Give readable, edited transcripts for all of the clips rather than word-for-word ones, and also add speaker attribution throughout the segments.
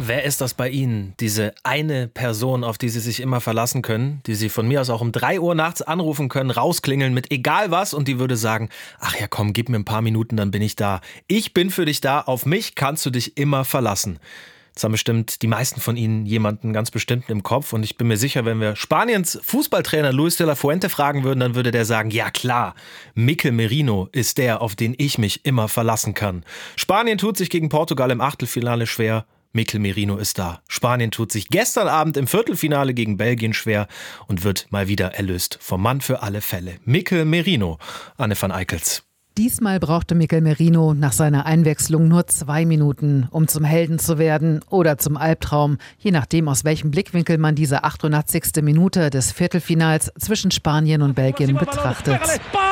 Speaker 1: Wer ist das bei Ihnen? Diese eine Person, auf die Sie sich immer verlassen können, die Sie von mir aus auch um 3 Uhr nachts anrufen können, rausklingeln mit egal was und die würde sagen, ach ja komm, gib mir ein paar Minuten, dann bin ich da. Ich bin für dich da, auf mich kannst du dich immer verlassen. Jetzt haben bestimmt die meisten von Ihnen jemanden ganz bestimmten im Kopf und ich bin mir sicher, wenn wir Spaniens Fußballtrainer Luis de la Fuente fragen würden, dann würde der sagen, ja klar, Mikel Merino ist der, auf den ich mich immer verlassen kann. Spanien tut sich gegen Portugal im Achtelfinale schwer. Mikel Merino ist da. Spanien tut sich gestern Abend im Viertelfinale gegen Belgien schwer und wird mal wieder erlöst vom Mann für alle Fälle. Mikel Merino, Anne van Eickels.
Speaker 2: Diesmal brauchte Mikel Merino nach seiner Einwechslung nur 2 Minuten, um zum Helden zu werden oder zum Albtraum, je nachdem aus welchem Blickwinkel man diese 88. Minute des Viertelfinals zwischen Spanien und Belgien betrachtet.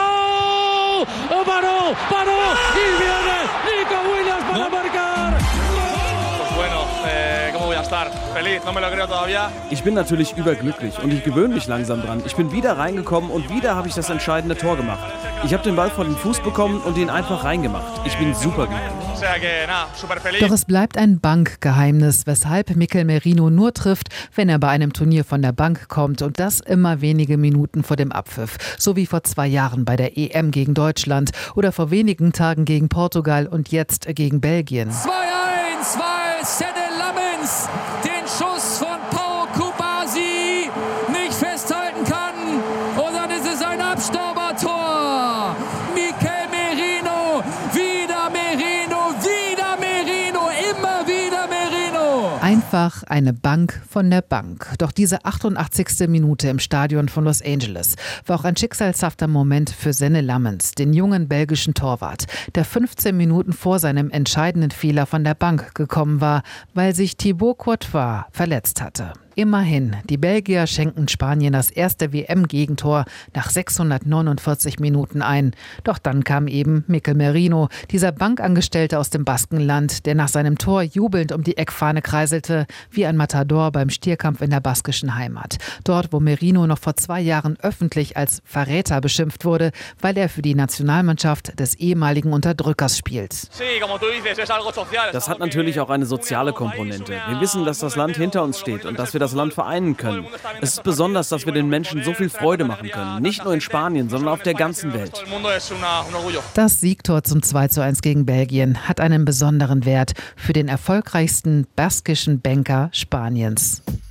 Speaker 3: Ich bin natürlich überglücklich und ich gewöhne mich langsam dran. Ich bin wieder reingekommen und wieder habe ich das entscheidende Tor gemacht. Ich habe den Ball vor den Fuß bekommen und ihn einfach reingemacht. Ich bin superglücklich.
Speaker 2: Doch es bleibt ein Bankgeheimnis, weshalb Mikel Merino nur trifft, wenn er bei einem Turnier von der Bank kommt und das immer wenige Minuten vor dem Abpfiff. So wie vor 2 Jahren bei der EM gegen Deutschland oder vor wenigen Tagen gegen Portugal und jetzt gegen Belgien.
Speaker 4: 2-1, weil Senne Lammens den Schuss von Pau Kubasi nicht festhalten kann. Und dann ist es ein Abstaubertor. Mikel Merino, wieder Merino, wieder Merino, immer wieder Merino.
Speaker 2: Einfach eine Bank von der Bank. Doch diese 88. Minute im Stadion von Los Angeles war auch ein schicksalshafter Moment für Senne Lammens, den jungen belgischen Torwart, der 15 Minuten vor seinem entscheidenden Fehler von der Bank gekommen war, weil sich Thibaut Courtois verletzt hatte. Immerhin, die Belgier schenken Spanien das erste WM-Gegentor nach 649 Minuten ein. Doch dann kam eben Mikel Merino, dieser Bankangestellte aus dem Baskenland, der nach seinem Tor jubelnd um die Eckfahne kreiselte, wie ein Matador beim Stierkampf in der baskischen Heimat. Dort, wo Merino noch vor 2 Jahren öffentlich als Verräter beschimpft wurde, weil er für die Nationalmannschaft des ehemaligen Unterdrückers spielt.
Speaker 3: Das hat natürlich auch eine soziale Komponente. Wir wissen, dass das Land hinter uns steht und dass wir das Land vereinen können. Es ist besonders, dass wir den Menschen so viel Freude machen können. Nicht nur in Spanien, sondern auf der ganzen Welt.
Speaker 2: Das Siegtor zum 2:1 gegen Belgien hat einen besonderen Wert für den erfolgreichsten baskischen Banker Spaniens.